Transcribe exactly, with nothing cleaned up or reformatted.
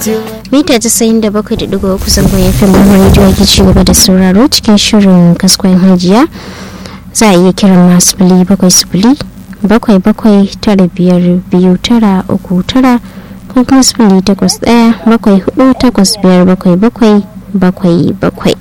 mita casa'in da bakwai da ɗigo uku zangon ya fi mamman rediyo ke ci gaba da sauraro cikin shirin kaskon hajiya. Za a iya kiran masu sifili bakwai sifili bakwai bakwai tara biyar biyu tara uku tara ko kuma sifili takwas ɗaya bakwai hudu takwas biyar bakwai bakwai bakwai bakwai.